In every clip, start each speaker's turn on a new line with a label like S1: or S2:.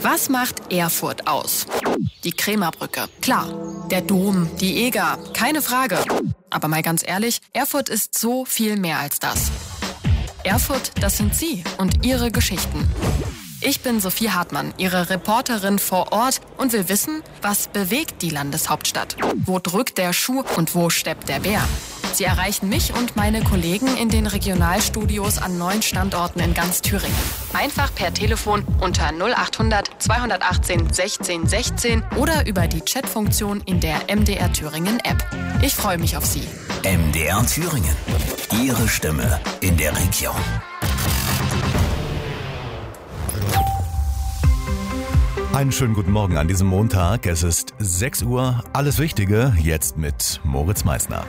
S1: Was macht Erfurt aus? Die Krämerbrücke, klar. Der Dom, die Eger, keine Frage. Aber mal ganz ehrlich, Erfurt ist so viel mehr als das. Erfurt, das sind Sie und Ihre Geschichten. Ich bin Sophie Hartmann, Ihre Reporterin vor Ort und will wissen, was bewegt die Landeshauptstadt? Wo drückt der Schuh und wo steppt der Bär? Sie erreichen mich und meine Kollegen in den Regionalstudios an 9 Standorten in ganz Thüringen. Einfach per Telefon unter 0800 218 16 16 oder über die Chatfunktion in der MDR Thüringen App. Ich freue mich auf Sie.
S2: MDR Thüringen. Ihre Stimme in der Region.
S3: Einen schönen guten Morgen an diesem Montag. Es ist 6 Uhr. Alles Wichtige jetzt mit Moritz Meissner.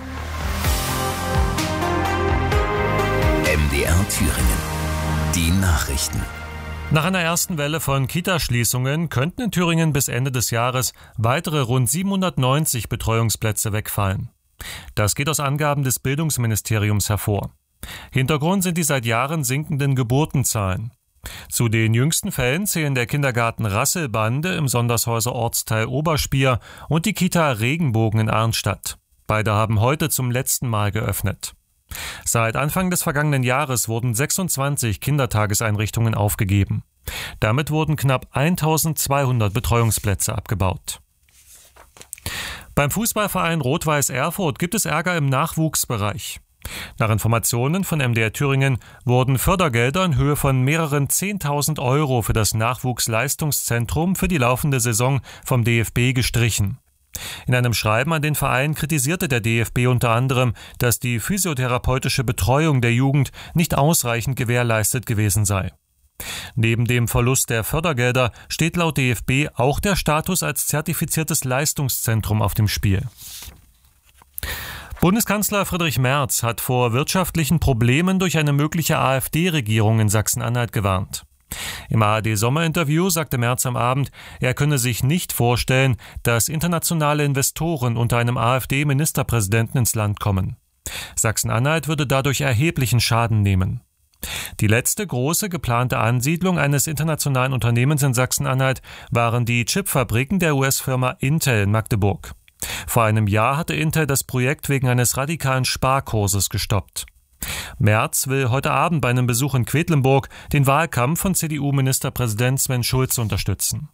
S2: MDR Thüringen. Die Nachrichten.
S4: Nach einer ersten Welle von Kitaschließungen könnten in Thüringen bis Ende des Jahres weitere rund 790 Betreuungsplätze wegfallen. Das geht aus Angaben des Bildungsministeriums hervor. Hintergrund sind die seit Jahren sinkenden Geburtenzahlen. Zu den jüngsten Fällen zählen der Kindergarten Rasselbande im Sondershäuser Ortsteil Oberspier und die Kita Regenbogen in Arnstadt. Beide haben heute zum letzten Mal geöffnet. Seit Anfang des vergangenen Jahres wurden 26 Kindertageseinrichtungen aufgegeben. Damit wurden knapp 1200 Betreuungsplätze abgebaut. Beim Fußballverein Rot-Weiß Erfurt gibt es Ärger im Nachwuchsbereich. Nach Informationen von MDR Thüringen wurden Fördergelder in Höhe von mehreren 10.000 Euro für das Nachwuchsleistungszentrum für die laufende Saison vom DFB gestrichen. In einem Schreiben an den Verein kritisierte der DFB unter anderem, dass die physiotherapeutische Betreuung der Jugend nicht ausreichend gewährleistet gewesen sei. Neben dem Verlust der Fördergelder steht laut DFB auch der Status als zertifiziertes Leistungszentrum auf dem Spiel. Bundeskanzler Friedrich Merz hat vor wirtschaftlichen Problemen durch eine mögliche AfD-Regierung in Sachsen-Anhalt gewarnt. Im ARD-Sommerinterview sagte Merz am Abend, er könne sich nicht vorstellen, dass internationale Investoren unter einem AfD-Ministerpräsidenten ins Land kommen. Sachsen-Anhalt würde dadurch erheblichen Schaden nehmen. Die letzte große geplante Ansiedlung eines internationalen Unternehmens in Sachsen-Anhalt waren die Chipfabriken der US-Firma Intel in Magdeburg. Vor einem Jahr hatte Intel das Projekt wegen eines radikalen Sparkurses gestoppt. Merz will heute Abend bei einem Besuch in Quedlinburg den Wahlkampf von CDU-Ministerpräsident Sven Schulze unterstützen.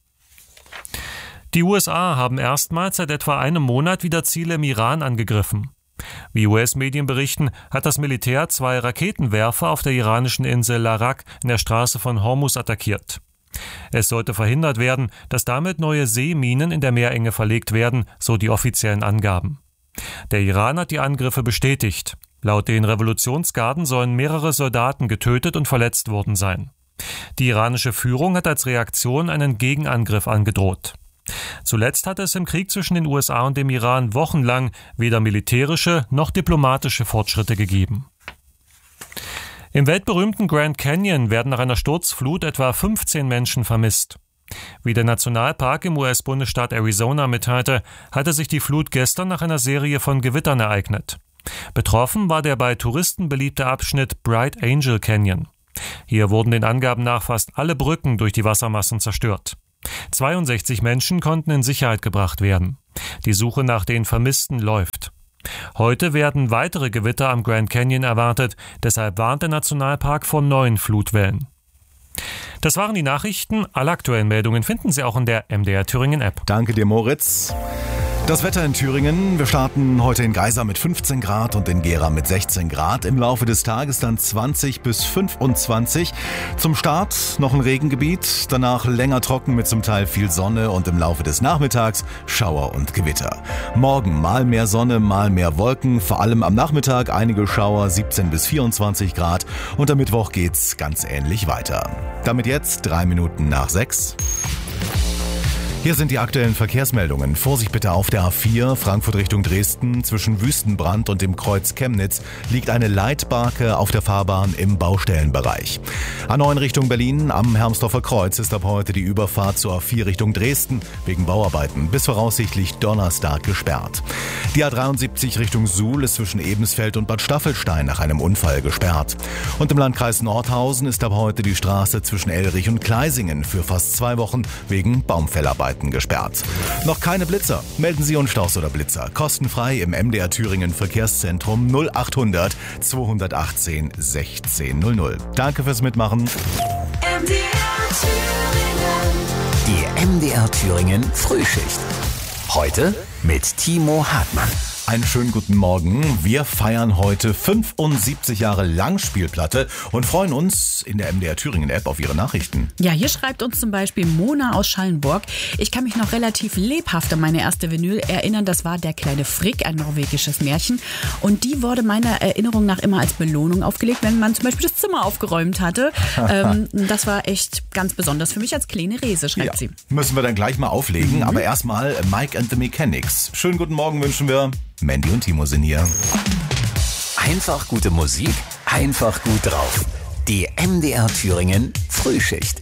S4: Die USA haben erstmals seit etwa einem Monat wieder Ziele im Iran angegriffen. Wie US-Medien berichten, hat das Militär 2 Raketenwerfer auf der iranischen Insel Larak in der Straße von Hormuz attackiert. Es sollte verhindert werden, dass damit neue Seeminen in der Meerenge verlegt werden, so die offiziellen Angaben. Der Iran hat die Angriffe bestätigt. Laut den Revolutionsgarden sollen mehrere Soldaten getötet und verletzt worden sein. Die iranische Führung hat als Reaktion einen Gegenangriff angedroht. Zuletzt hatte es im Krieg zwischen den USA und dem Iran wochenlang weder militärische noch diplomatische Fortschritte gegeben. Im weltberühmten Grand Canyon werden nach einer Sturzflut etwa 15 Menschen vermisst. Wie der Nationalpark im US-Bundesstaat Arizona mitteilte, hatte sich die Flut gestern nach einer Serie von Gewittern ereignet. Betroffen war der bei Touristen beliebte Abschnitt Bright Angel Canyon. Hier wurden den Angaben nach fast alle Brücken durch die Wassermassen zerstört. 62 Menschen konnten in Sicherheit gebracht werden. Die Suche nach den Vermissten läuft. Heute werden weitere Gewitter am Grand Canyon erwartet, deshalb warnt der Nationalpark vor neuen Flutwellen. Das waren die Nachrichten. Alle aktuellen Meldungen finden Sie auch in der MDR Thüringen App.
S3: Danke dir, Moritz. Das Wetter in Thüringen. Wir starten heute in Geisa mit 15 Grad und in Gera mit 16 Grad. Im Laufe des Tages dann 20 bis 25. Zum Start noch ein Regengebiet, danach länger trocken mit zum Teil viel Sonne und im Laufe des Nachmittags Schauer und Gewitter. Morgen mal mehr Sonne, mal mehr Wolken, vor allem am Nachmittag einige Schauer, 17 bis 24 Grad und am Mittwoch geht's ganz ähnlich weiter. Damit jetzt 3 Minuten nach 6. Hier sind die aktuellen Verkehrsmeldungen. Vorsicht bitte auf der A4, Frankfurt Richtung Dresden. Zwischen Wüstenbrand und dem Kreuz Chemnitz liegt eine Leitbarke auf der Fahrbahn im Baustellenbereich. A9 Richtung Berlin am Hermsdorfer Kreuz ist ab heute die Überfahrt zur A4 Richtung Dresden wegen Bauarbeiten bis voraussichtlich Donnerstag gesperrt. Die A73 Richtung Suhl ist zwischen Ebensfeld und Bad Staffelstein nach einem Unfall gesperrt. Und im Landkreis Nordhausen ist ab heute die Straße zwischen Elrich und Kleisingen für fast 2 Wochen wegen Baumfellarbeiten gesperrt. Noch keine Blitzer? Melden Sie Unstaus oder Blitzer. Kostenfrei im MDR Thüringen Verkehrszentrum 0800 218 1600. Danke fürs Mitmachen.
S2: Die MDR Thüringen Frühschicht. Heute mit Timo Hartmann.
S3: Einen schönen guten Morgen. Wir feiern heute 75 Jahre Langspielplatte und freuen uns in der MDR Thüringen App auf Ihre Nachrichten.
S5: Ja, hier schreibt uns zum Beispiel Mona aus Schallenburg. Ich kann mich noch relativ lebhaft an meine erste Vinyl erinnern. Das war Der kleine Frick, ein norwegisches Märchen. Und die wurde meiner Erinnerung nach immer als Belohnung aufgelegt, wenn man zum Beispiel das Zimmer aufgeräumt hatte. Das war echt ganz besonders für mich als kleine Rese, schreibt sie.
S3: Müssen wir dann gleich mal auflegen. Aber erstmal Mike and the Mechanics. Schönen guten Morgen wünschen wir. Mandy und Timo sind hier.
S2: Einfach gute Musik, einfach gut drauf. Die MDR Thüringen Frühschicht.